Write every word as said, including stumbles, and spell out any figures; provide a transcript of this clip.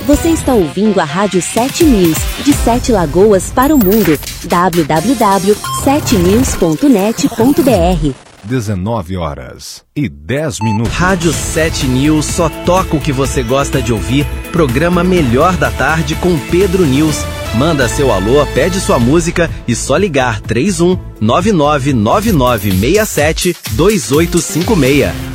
Você está ouvindo a Rádio sete News, de Sete Lagoas para o mundo. w w w ponto sete news ponto net ponto b r. dezenove horas e dez minutos. Rádio sete News só toca o que você gosta de ouvir. Programa Melhor da Tarde com Pedro News. Manda seu alô, pede sua música e só ligar três um nove nove nove nove seis sete dois oito cinco seis.